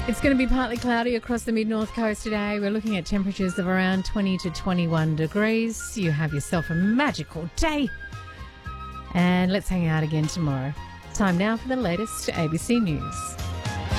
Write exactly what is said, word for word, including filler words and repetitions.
It's going to be partly cloudy across the mid-north coast today. We're looking at temperatures of around twenty to twenty-one degrees. You have yourself a magical day. And let's hang out again tomorrow. Time now for the latest A B C News.